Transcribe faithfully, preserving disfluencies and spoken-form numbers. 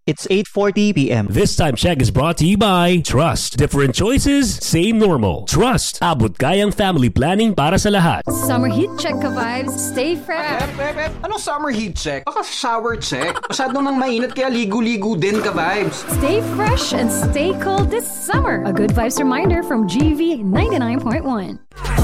It's eight forty p.m. This time check is brought to you by Trust. Different choices, same normal. Trust. Abot kayang family planning para sa lahat. Summer heat check ka vibes. Stay fresh. Ep, ep, ep. Anong summer heat check? Baka shower check. Masyadong nang mainit kaya ligo-ligo din ka vibes. Stay fresh and stay cold this summer. A good vibes reminder from G V ninety-nine point one.